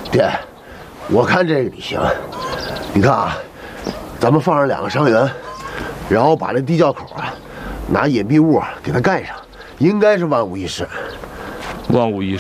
爹，我看这个你行。你看啊，咱们放上2个伤员，然后把这地窖口啊，拿掩蔽物给它盖上，应该是万无一失。 万无一失。